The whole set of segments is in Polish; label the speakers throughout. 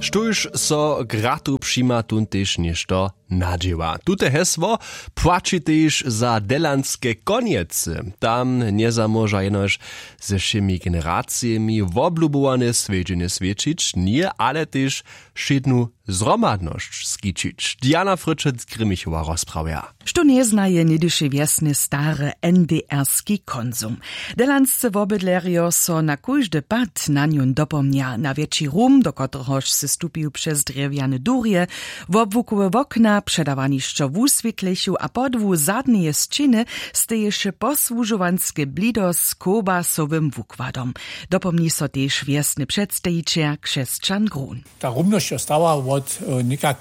Speaker 1: Štuž so gratu přima tuntež nešto nadziewa. Tute hesło płaci też za delanske koniece. Tam nie zamoża jenoż ze wszymi generacjami woblubowane swiedzienie świecić, nie, ale też szydnu zromadność skiczyć. Diana Fryczec-Grymichowa rozprawia.
Speaker 2: Što nie znaje nidyše wiesny stare NDR-ski konsum. Delansce wobydlerjo so na kóždy pad na nią dopomnia na wieci rum, do kotrohoż se stupił przez drewniane durje, wobwukowe wokna, przedawaniszczo wuswitlichu, a podwu zadnie sciny steješe posłużowanskie blido z kobasowym wukładom. Dopomni so też wiesny przedstawiciel Krzeszczan Grun.
Speaker 3: Ta rumność została od nikak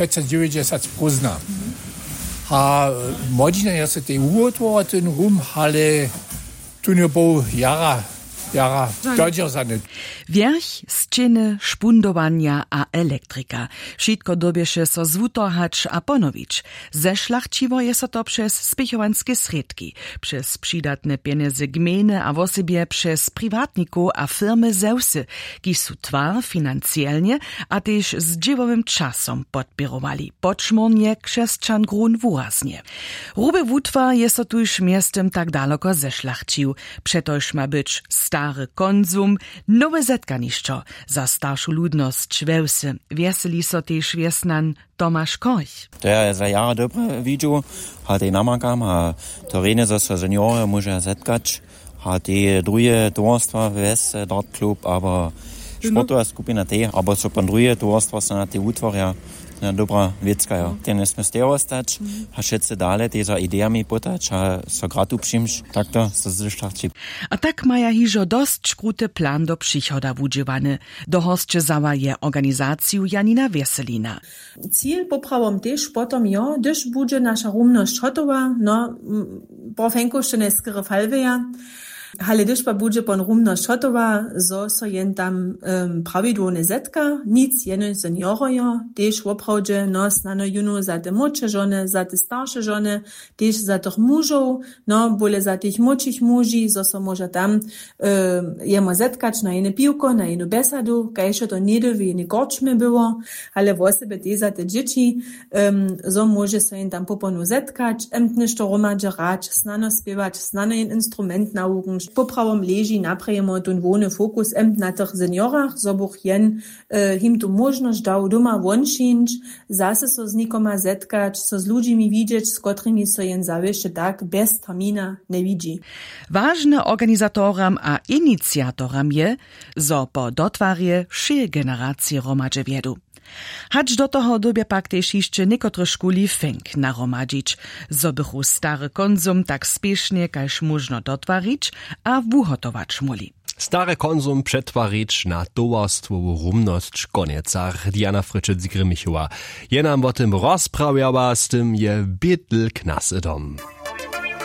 Speaker 3: 590 A młodzina jest tej uotwora ten rum, ale tu nie było jara dodżer zanet.
Speaker 2: Wierch, sciny, szpundowania a elektrika. Wszystko dobieše so zwutohacz a ponowić. Zeszlachciwo je so to przez spichowanskie sredki, przez przydatne pieniądze gminy a w osobie przez prywatników a firmy zeusy, ki su twar finansjalnie a też z dziewowym czasom podpierowali. Podszmornie Krzeszczan Grun wyraznie. Ruby wutwa je so tuż miastem tak daleko zeszlachcił. Przetoż ma być stary konsum, nowe zetkaniszczo. Za starszą ludność wełsy wieseli so też wiesnan Tomasz Koch.
Speaker 4: To ja za jara dobre widział, a te namakam, a to rene, że so seniory może zetkać, a te drugie towarstwa wes dort klub, aber sportowa skupina te, aber so pan drugie towarstwa są na te utworja. Dobra wiecka, ja. Ten jest mister ostać, a wszyscy dalej za ideami potać, a so gratu przymś, tak to se zeszlachci.
Speaker 2: A tak maja hižo dost škrute plan do przychoda wudziewany. Do hostcze zała je organizaciju Janina Weselina.
Speaker 5: Cíl poprawom też potom jo, gdyż bude nasza rumność hotowa, no, profenko jeszcze nie skry falweja, ale gdyż pa bude pon rumność hotowa, so jen tam prawidłowne zetka, nic jeno seniorojo, też woprawdzie, no, znano juno za te młodsze żony, za te starsze żony, też za tych mużów, no, bole za tych młodszych muži, so może tam jemo zetkać na jedno piłko, na jedną besadu, kajże to nie w jednej korczmy było, ale w osobie też za te dzieci, so może so jen tam poponu zetkać, emtnisz to romadze rać, znano spiewać, znano jen instrument nauken, poprawom leži naprejemo ten wony fokus na tych seniorach, so buch jen him tu możność dał doma wonšinč, zase so z nikoma zetkać, so z ludźmi widzieć, z którymi so jen zawieszcze tak bez termina nie widzi.
Speaker 2: Ważne organizatoram a inicjatoram je, zo po dotwarje wszy generacje romadze wiedu. Hacz do toho dobie pak też jeszcze niekotre szkuli fęk naromadzić, zo bychu stary konsum tak spiesznie, kajż można dotwarić, a wuhotować muli.
Speaker 1: Stare konsum przetwarić na towarstwową rumność koniecach. Diana Fryczec-Grymichowa je nam o tym rozprawiała, z tym je biedl knasy dom.